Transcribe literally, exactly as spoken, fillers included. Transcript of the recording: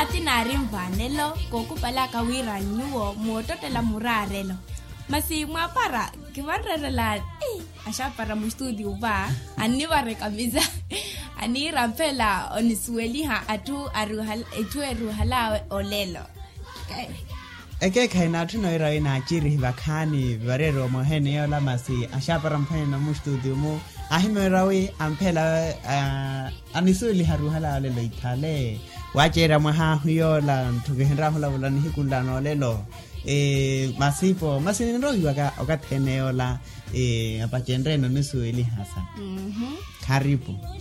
atina rimvanelo kokupala ka wira nyuo muototela murarelo masi mwapara kivarela eh asha para mu studio ba ani bare kamisa ani rampela onisweli ha atu aruhal etu eruhala olelo okay eke kaina tuno ira ina chiri bakani barero mohene yola masi asha para mphena mu studio mo ahimerawi ampela uh, anisweli haruhala olelo ithale wachera mwa huyola ntugehenra hola hola nihikundano lelo eh masipo masiniro iwaka okatheneola eh apachendreno nisweli hasa mhm karibu